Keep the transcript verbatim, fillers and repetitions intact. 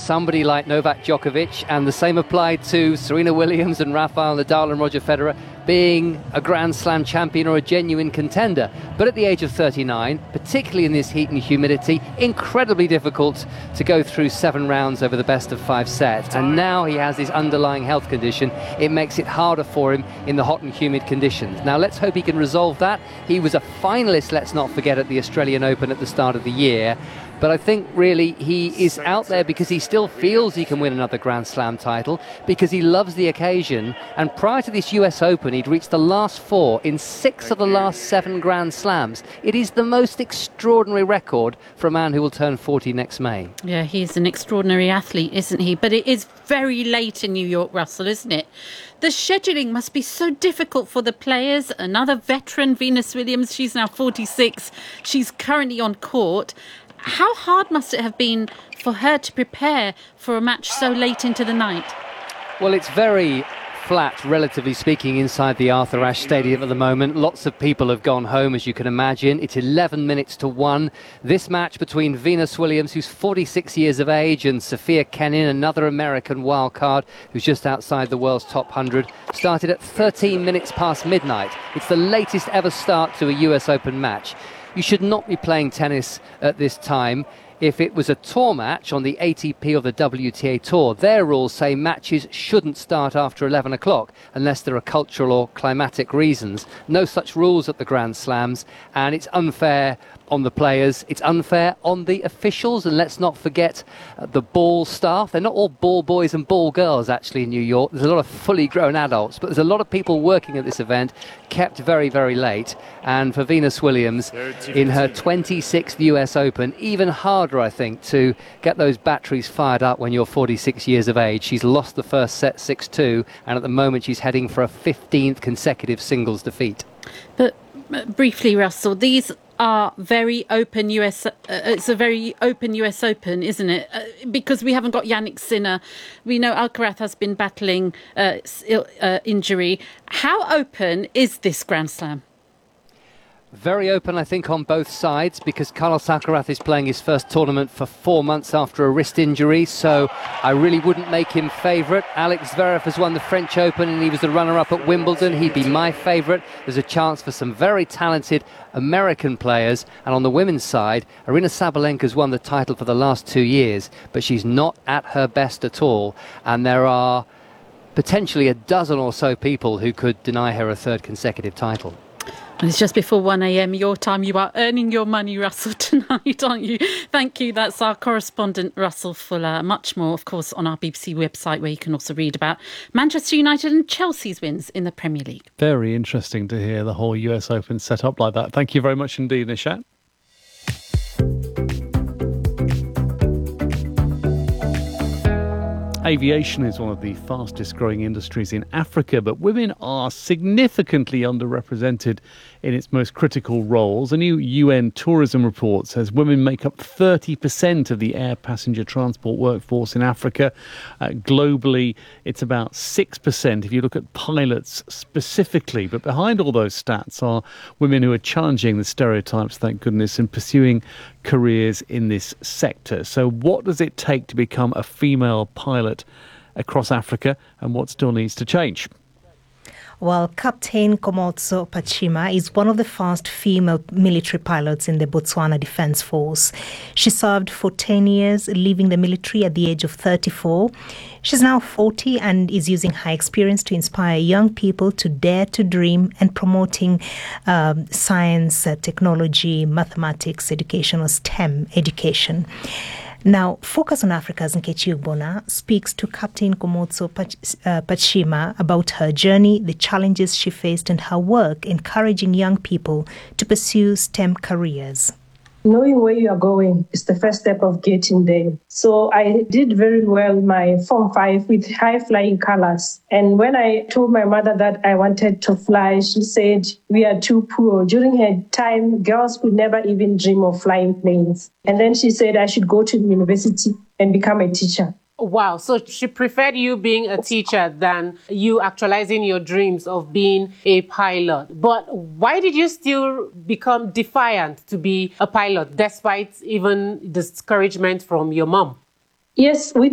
somebody like Novak Djokovic, and the same applied to Serena Williams and Rafael Nadal and Roger Federer, being a Grand Slam champion or a genuine contender. But at the age of thirty-nine, particularly in this heat and humidity, incredibly difficult to go through seven rounds over the best of five sets. And now he has this underlying health condition. It makes it harder for him in the hot and humid conditions. Now let's hope he can resolve that. He was a finalist, let's not forget, at the Australian Open at the start of the year. But I think really he is out there because he still feels he can win another Grand Slam title, because he loves the occasion. And prior to this U S Open, he'd reached the last four in six of the last seven Grand Slams. It is the most extraordinary record for a man who will turn forty next May. Yeah, he's an extraordinary athlete, isn't he? But it is very late in New York, Russell, isn't it? The scheduling must be so difficult for the players. Another veteran, Venus Williams, she's now forty-six. She's currently on court. How hard must it have been for her to prepare for a match so late into the night? Well, it's very flat, relatively speaking, inside the Arthur Ashe Stadium at the moment. Lots of people have gone home, as you can imagine. It's eleven minutes to one. This match between Venus Williams, who's forty-six years of age, and Sofia Kenin, another American wildcard who's just outside the world's top one hundred, started at thirteen minutes past midnight. It's the latest ever start to a U S Open match. You should not be playing tennis at this time. If it was a tour match on the A T P or the W T A Tour, their rules say matches shouldn't start after eleven o'clock unless there are cultural or climatic reasons. No such rules at the Grand Slams, and it's unfair on the players, it's unfair on the officials, and let's not forget uh, the ball staff. They're not all ball boys and ball girls actually in New York. There's a lot of fully grown adults, but there's a lot of people working at this event, kept very, very late. And for Venus Williams, in her twenty-sixth U S Open, even harder, I think, to get those batteries fired up when you're forty-six years of age. She's lost the first set six two, and at the moment she's heading for a fifteenth consecutive singles defeat. But uh, briefly, Russell, these are very open U S. Uh, it's a very open U S Open, isn't it? Uh, because we haven't got Yannick Sinner. We know Alcaraz has been battling uh, uh, injury. How open is this Grand Slam? Very open, I think, on both sides, because Carlos Alcaraz is playing his first tournament for four months after a wrist injury, so I really wouldn't make him favourite. Alex Zverev has won the French Open and he was the runner-up at Wimbledon. He'd be my favourite. There's a chance for some very talented American players. And on the women's side, Aryna Sabalenka's won the title for the last two years, but she's not at her best at all. And there are potentially a dozen or so people who could deny her a third consecutive title. And it's just before one a.m. your time. You are earning your money, Russell, tonight, aren't you? Thank you. That's our correspondent, Russell Fuller. Much more, of course, on our B B C website, where you can also read about Manchester United and Chelsea's wins in the Premier League. Very interesting to hear the whole U S Open set up like that. Thank you very much indeed, Nishat. Aviation is one of the fastest growing industries in Africa, but women are significantly underrepresented in its most critical roles. A new U N tourism report says women make up thirty percent of the air passenger transport workforce in Africa. Uh, globally, it's about six percent if you look at pilots specifically. But behind all those stats are women who are challenging the stereotypes, thank goodness, and pursuing careers in this sector. So what does it take to become a female pilot across Africa, and what still needs to change? Well, Captain Komotso Pachima is one of the first female military pilots in the Botswana Defence Force. She served for ten years, leaving the military at the age of thirty-four. She's now forty and is using her experience to inspire young people to dare to dream and promoting um, science, uh, technology, mathematics, education, or STEM education. Now, Focus on Africa's Nkechi Ugbona speaks to Captain Komotso Pachima about her journey, the challenges she faced, and her work encouraging young people to pursue STEM careers. Knowing where you are going is the first step of getting there. So I did very well my Form five with high flying colors. And when I told my mother that I wanted to fly, she said, we are too poor. During her time, girls could never even dream of flying planes. And then she said I should go to the university and become a teacher. Wow. So she preferred you being a teacher than you actualizing your dreams of being a pilot. But why did you still become defiant to be a pilot, despite even discouragement from your mom? Yes, with